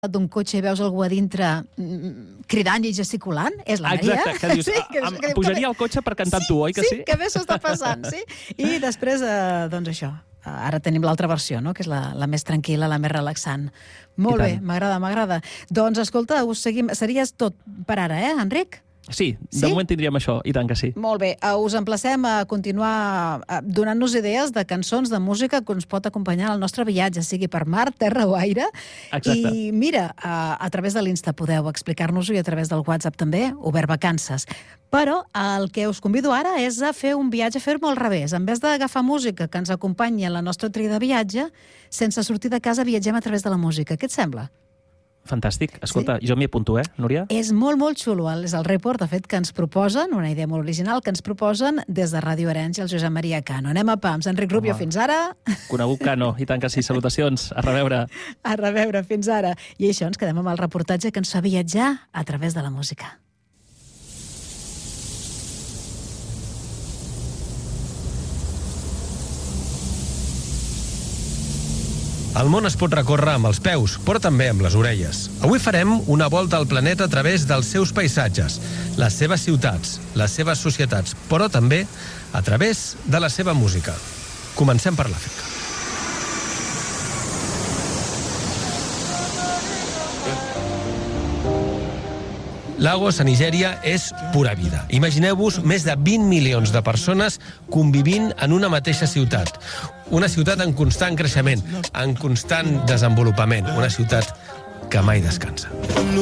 d'un cotxe i veus algú a dintre cridant i gesticulant, és la Maria. Exacte, que dius, em pujaria al cotxe per cantar amb tu, oi que sí? Sí, que bé s'ho està passant, sí. I després, doncs això, ara tenim l'altra versió, no?, que és la més tranquil·la, la més relaxant. Molt bé, m'agrada. Doncs, escolta, us seguim. Series tot per ara, Enric? Sí, de moment tindríem això, i tant que sí. Molt bé, us emplacem a continuar donant-nos idees de cançons, de música que ens pot acompanyar al nostre viatge, sigui per mar, terra o aire. Exacte. I mira, a través de l'Insta podeu explicar-nos-ho i a través del WhatsApp també, obert vacances. Però el que us convido ara és a fer un viatge, a fer-ho al revés. En vez d'agafar música que ens acompanyi en la nostra tria de viatge, sense sortir de casa viatgem a través de la música. Què et sembla? Fantàstic. Escolta, jo m'hi apunto, Núria? És molt, molt xulo. És el report, de fet, que ens proposen, una idea molt original, que ens proposen des de Ràdio Arenys i el Josep Maria Cano. Anem a pams. Enric Rubio, fins ara. Conegut Cano, i tant que sí. Salutacions. A reveure. A reveure, fins ara. I això, ens quedem amb el reportatge que ens fa viatjar a través de la música. El món es pot recórrer amb els peus, però també amb les orelles. Avui farem una volta al planeta a través dels seus paisatges, les seves ciutats, les seves societats, però també a través de la seva música. Comencem per l'Àfrica. Lagos, a Nigèria, és pura vida. Imagineu-vos més de 20 milions de persones convivint en una mateixa ciutat. Una ciutat en constant creixement, en constant desenvolupament. Una ciutat que mai descansa.